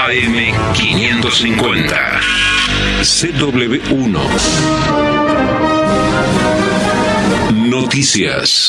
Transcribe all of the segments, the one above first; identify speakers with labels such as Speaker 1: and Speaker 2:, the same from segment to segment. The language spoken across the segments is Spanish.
Speaker 1: AM550. CW1. Noticias.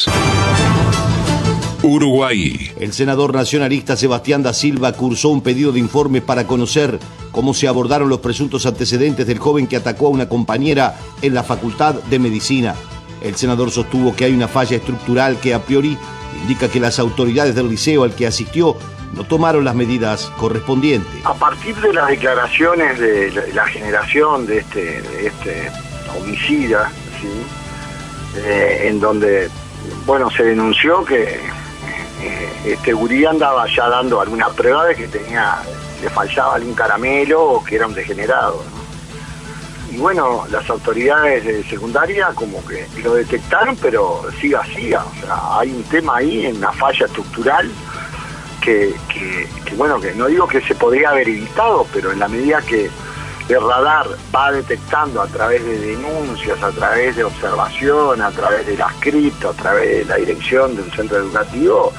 Speaker 1: Uruguay.
Speaker 2: El senador nacionalista Sebastián da Silva cursó un pedido de informe para conocer cómo se abordaron los presuntos antecedentes del joven que atacó a una compañera en la Facultad de Medicina. El senador sostuvo que hay una falla estructural que a priori indica que las autoridades del liceo al que asistió no tomaron las medidas correspondientes.
Speaker 3: A partir de las declaraciones de la generación de este homicida, ¿sí? En donde, bueno, se denunció que este gurí andaba ya dando alguna prueba de que le faltaba algún caramelo o que era un degenerado, ¿no? Y bueno, las autoridades de secundaria como que lo detectaron, pero siga. O sea, hay un tema ahí, en una falla estructural que bueno, que no digo que se podría haber evitado, pero en la medida que el radar va detectando a través de denuncias, a través de observación, a través de las cripto, a través de la dirección de un centro educativo,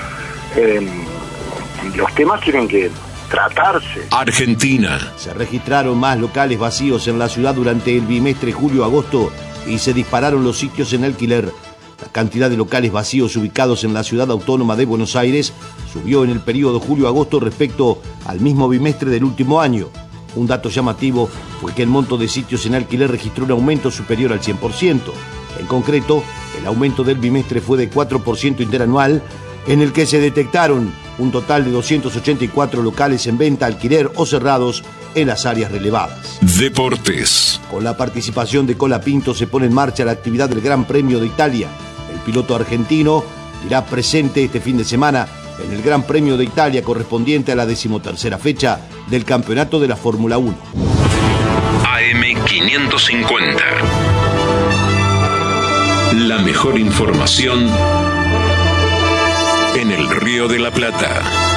Speaker 3: los temas tienen que tratarse.
Speaker 1: Argentina.
Speaker 2: Se registraron más locales vacíos en la ciudad durante el bimestre julio-agosto y se dispararon los sitios en alquiler. La cantidad de locales vacíos ubicados en la ciudad autónoma de Buenos Aires subió en el periodo julio-agosto respecto al mismo bimestre del último año. Un dato llamativo fue que el monto de sitios en alquiler registró un aumento superior al 100%. En concreto, el aumento del bimestre fue de 4% interanual, en el que se detectaron un total de 284 locales en venta, alquiler o cerrados en las áreas relevadas.
Speaker 1: Deportes.
Speaker 2: Con la participación de Colapinto se pone en marcha la actividad del Gran Premio de Italia. El piloto argentino irá presente este fin de semana en el Gran Premio de Italia correspondiente a la 13ª fecha del Campeonato de la Fórmula 1.
Speaker 1: AM550. La mejor información en el Río de la Plata.